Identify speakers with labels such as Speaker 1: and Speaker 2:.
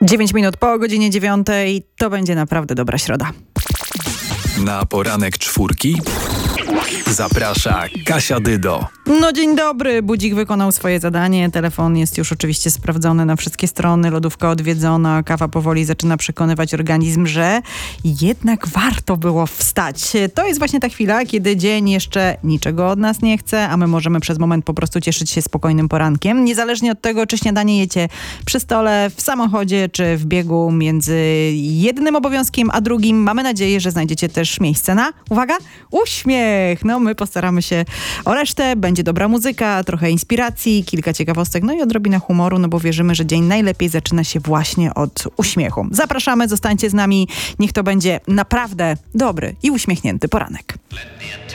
Speaker 1: 9 minut po godzinie 9. To będzie naprawdę dobra środa.
Speaker 2: Na poranek czwórki zaprasza Kasia Dydo.
Speaker 1: No dzień dobry, budzik wykonał swoje zadanie, telefon jest już oczywiście sprawdzony na wszystkie strony, lodówka odwiedzona, kawa powoli zaczyna przekonywać organizm, że jednak warto było wstać. To jest właśnie ta chwila, kiedy dzień jeszcze niczego od nas nie chce, a my możemy przez moment po prostu cieszyć się spokojnym porankiem. Niezależnie od tego, czy śniadanie jecie przy stole, w samochodzie, czy w biegu między jednym obowiązkiem a drugim. Mamy nadzieję, że znajdziecie też miejsce na, uwaga, uśmiech. No my postaramy się o resztę. Będzie dobra muzyka, trochę inspiracji, kilka ciekawostek, no i odrobina humoru, no bo wierzymy, że dzień najlepiej zaczyna się właśnie od uśmiechu. Zapraszamy, zostańcie z nami. Niech to będzie naprawdę dobry i uśmiechnięty poranek.